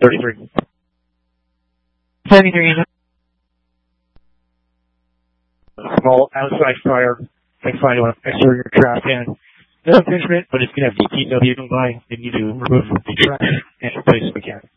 33. Sending your email. Small outside fire. Can find on exterior your trash can. No infringement, but it's going to have DPW by. They need to remove the trash and replace it again.